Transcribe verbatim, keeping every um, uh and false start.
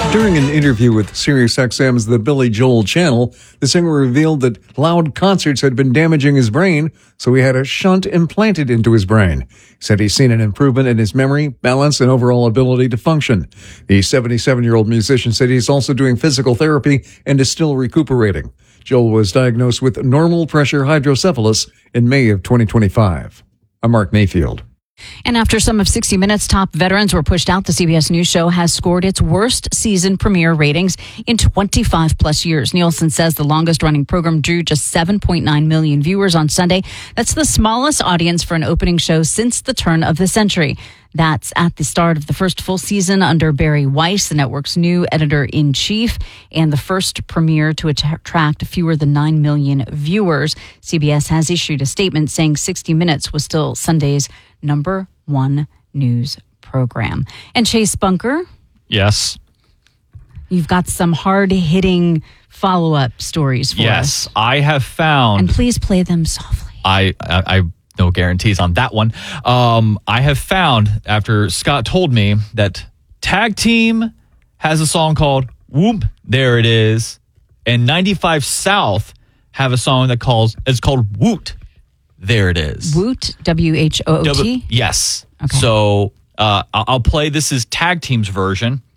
During an interview with SiriusXM's The Billy Joel Channel, the singer revealed that loud concerts had been damaging his brain, so he had a shunt implanted into his brain. He said he's seen an improvement in his memory, balance, and overall ability to function. The seventy-seven-year-old musician said he's also doing physical therapy and is still recuperating. Joel was diagnosed with normal pressure hydrocephalus in May of twenty twenty-five. I'm Mark Mayfield. And after some of sixty Minutes top veterans were pushed out, the C B S News show has scored its worst season premiere ratings in twenty-five plus years. Nielsen says the longest running program drew just seven point nine million viewers on Sunday. That's the smallest audience for an opening show since the turn of the century. That's at the start of the first full season under Barry Weiss, the network's new editor-in-chief, and the first premiere to attract fewer than nine million viewers. C B S has issued a statement saying sixty Minutes was still Sunday's number one news program. And Chase Bunker? Yes. You've got some hard-hitting follow-up stories for yes, us. Yes, I have found... And please play them softly. I... I, I no guarantees on that one. Um, I have found, after Scott told me, that Tag Team has a song called Whoop, There It Is, and ninety-five South have a song that calls it's called Woot, There It Is. Woot, W H O O T? Yes. Okay. So uh, I'll play, this is Tag Team's version,